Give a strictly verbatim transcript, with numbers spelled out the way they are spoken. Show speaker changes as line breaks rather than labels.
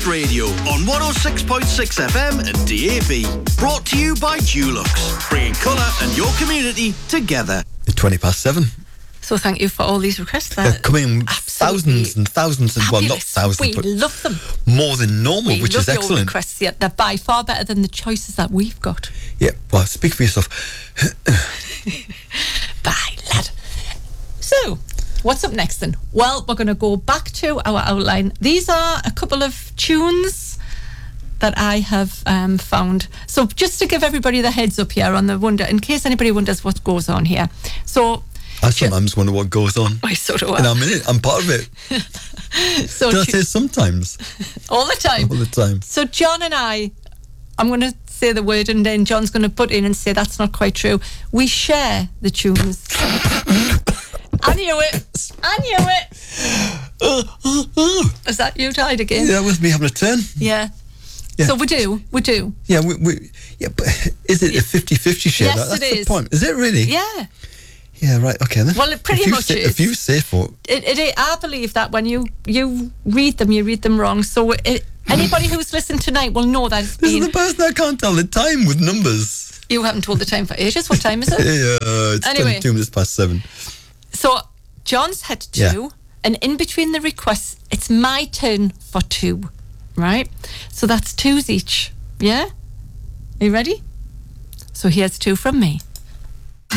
Breakfast Radio on one oh six point six F M and D A B. Brought to you by Dulux, bringing colour and your community together.
It's twenty past seven.
So thank you for all these requests.
They're coming thousands and thousands, and well, not thousands,
we
but
love them.
More than normal,
we
which
love
is excellent.
Your requests, yeah, they're by far better than the choices that we've got.
Yeah, well, speak for yourself.
Bye, lad. So, what's up next then? Well, we're going to go back to our outline. These are a couple of tunes that I have um, found. So, just to give everybody the heads up here on the wonder, in case anybody wonders what goes on here. So,
I sometimes wonder what goes on.
I so do I.
And I'm in it. I'm part of it.
So
Did I say sometimes?
All the time.
All the time.
So John and I, I'm going to say the word and then John's going to put in and say that's not quite true. We share the tunes. I knew it. I knew it.
Uh,
Is that you tied again?
Yeah, that was me having a turn.
Yeah.
Yeah.
So we do. We do.
Yeah, we, we, yeah, but is it a fifty-fifty share?
Yes,
that, that's
it
the
is.
point. Is it really?
Yeah.
Yeah, right, okay then.
Well, it pretty
if you
much
say,
is.
If you say for...
It, it, I believe that when you, you read them, you read them wrong. So it, anybody who's listened tonight will know that it's
This
been...
is the person that can't tell the time with numbers.
You haven't told the time for ages. What time is it?
Yeah, it's
Anyway.
twenty-two minutes past seven.
So John's had two,
Yeah.
and in between the requests, it's my turn for two, right? So that's twos each, yeah? Are you ready? So here's two from me.